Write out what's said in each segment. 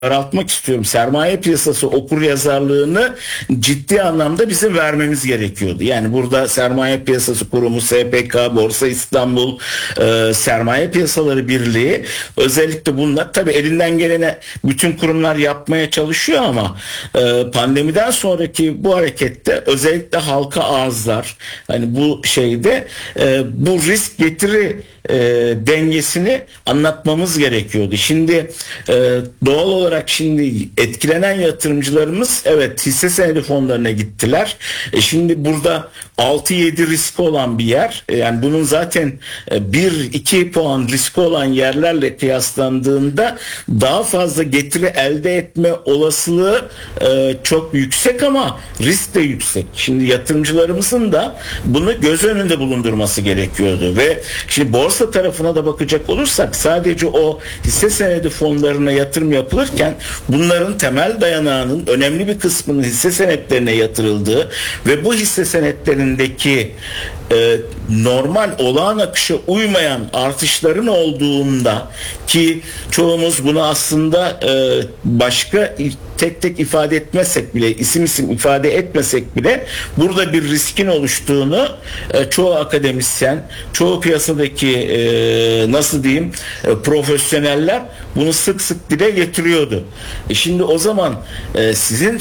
daraltmak istiyorum. Sermaye piyasası okuryazarlığını ciddi anlamda bizim vermemiz gerekiyordu. Yani burada Sermaye Piyasası Kurumu, SPK, Borsa İstanbul, Sermaye Piyasaları Birliği, özellikle bunlar tabii elinden gelene bütün kurumlar yapmaya çalışıyor ama pandemiden sonraki bu harekette özellikle halka arzlar, hani bu şeyde bu risk getiri dengesini anlatmamız gerekiyordu. Şimdi doğal olarak şimdi etkilenen yatırımcılarımız evet hisse senedi fonlarına gittiler. Şimdi burada 6-7 riski olan bir yer. Yani bunun zaten 1-2 puan riski olan yerlerle kıyaslandığında daha fazla getiri elde etme olasılığı çok yüksek ama risk de yüksek. Şimdi yatırımcılarımızın da bunu göz önünde bulundurması gerekiyordu ve şimdi borsa tarafına da bakacak olursak sadece o hisse senedi fonlarına yatırım yapılırken bunların temel dayanağının önemli bir kısmının hisse senetlerine yatırıldığı ve bu hisse senetlerindeki normal olağan akışa uymayan artışların olduğunda, ki çoğumuz bunu aslında başka tek tek ifade etmezsek bile, isim isim ifade etmesek bile burada bir riskin oluştuğunu çoğu akademisyen, çoğu piyasadaki nasıl diyeyim profesyoneller bunu sık sık dile getiriyordu. Şimdi o zaman sizin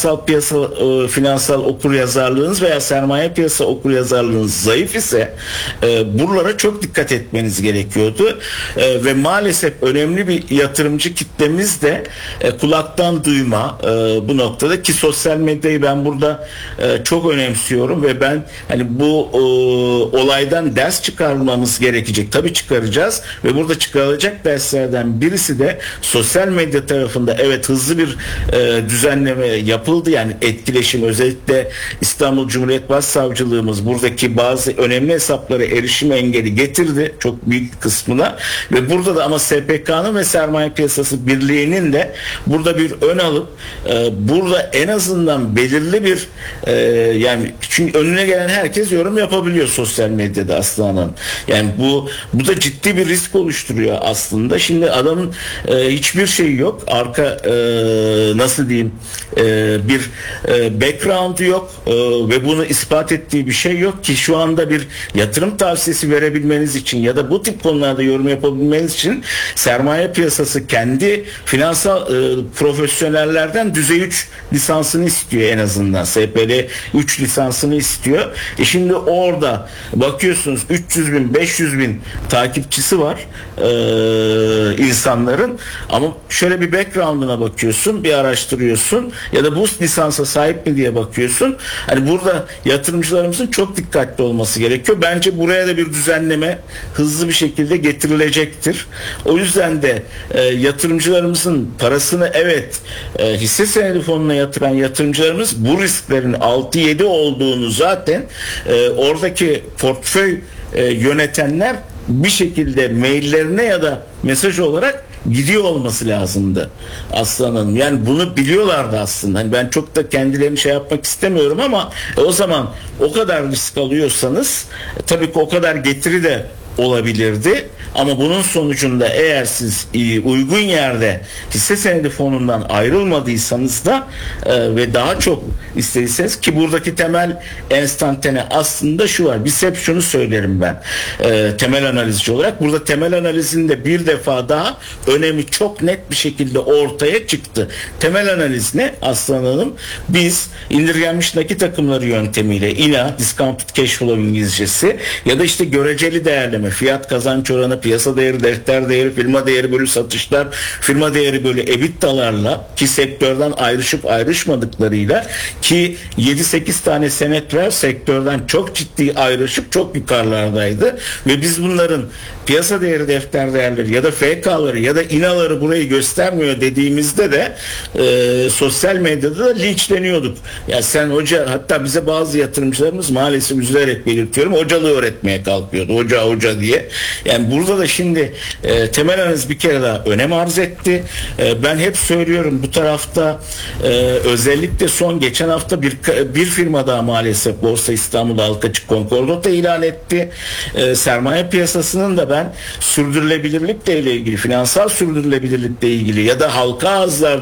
finansal okuryazarlığınız veya sermaye piyasa okuryazarlığınız zayıf ise buralara çok dikkat etmeniz gerekiyordu. Ve maalesef önemli bir yatırımcı kitlemiz de kulaktan duyma bu noktada, ki sosyal medyayı ben burada çok önemsiyorum ve ben hani bu olaydan ders çıkarmamız gerekecek. Tabii çıkaracağız ve burada çıkarılacak derslerden birisi de sosyal medya tarafında evet hızlı bir düzenleme yapıldı. Yani etkileşim, özellikle İstanbul Cumhuriyet Başsavcılığımız buradaki bazı önemli hesaplara erişim engeli getirdi çok büyük kısmına ve burada da ama SPK'nın ve Sermaye Piyasası Birliği'nin de burada bir ön alıp burada en azından belirli bir yani çünkü önüne gelen herkes yorum yapabiliyor sosyal medyada Aslan'ın. Yani bu da ciddi bir risk oluşturuyor aslında. Şimdi adamın hiçbir şeyi yok. Arka nasıl diyeyim bir background'u yok ve bunu ispat ettiği bir şey yok ki şu anda bir yatırım tavsiyesi verebilmeniz için ya da bu tip konularda yorum yapabilmeniz için sermaye piyasası kendi finansal profesyonellerden düzey 3 lisansını istiyor en azından. SPL 3 lisansını istiyor. Şimdi orada bakıyorsunuz 300 bin 500 bin takipçisi var insanların ama şöyle bir background'una bakıyorsun, bir araştırıyorsun ya da bu lisansa sahip mi diye bakıyorsun. Hani burada yatırımcılarımızın çok dikkatli olması gerekiyor. Bence buraya da bir düzenleme hızlı bir şekilde getirilecektir. O yüzden de yatırımcılarımızın parasını evet hisse senedi fonuna yatıran yatırımcılarımız bu risklerin 6-7 olduğunu zaten oradaki portföy yönetenler bir şekilde maillerine ya da mesaj olarak gidiyor olması lazımdı Aslan Hanım. Yani bunu biliyorlardı aslında. Hani ben çok da kendilerini şey yapmak istemiyorum ama o zaman o kadar risk alıyorsanız tabii ki o kadar getiri de olabilirdi. Ama bunun sonucunda eğer siz uygun yerde hisse senedi fonundan ayrılmadıysanız da ve daha çok istediyseniz, ki buradaki temel enstantane aslında şu var. Biz hep şunu söylerim ben temel analizci olarak. Burada temel analizin de bir defa daha önemi çok net bir şekilde ortaya çıktı. Temel analiz ne Aslan Hanım? Biz indirgenmiş nakit akımları yöntemiyle INA, Discounted Cash Flow İngilizcesi, ya da işte göreceli değerleme, fiyat kazanç oranı, piyasa değeri, defter değeri, firma değeri bölü satışlar, firma değeri bölü EBITDA'larla, ki sektörden ayrışıp ayrışmadıklarıyla, ki 7-8 tane senet var sektörden çok ciddi ayrışıp çok yukarılardaydı ve biz bunların piyasa değeri, defter değerleri ya da FK'ları ya da İNA'ları burayı göstermiyor dediğimizde de sosyal medyada da linçleniyorduk. Ya sen hoca, hatta bize bazı yatırımcılarımız maalesef üzülerek belirtiyorum, hocalığı öğretmeye kalkıyordu. Hoca diye. Yani burada burada da şimdi temel analiz bir kere daha önem arz etti. Ben hep söylüyorum, bu tarafta özellikle geçen hafta bir firma daha maalesef Borsa İstanbul halka açık konkordata ilan etti. Sermaye piyasasının da ben sürdürülebilirlikle ilgili, finansal sürdürülebilirlikle ilgili ya da halka arzlar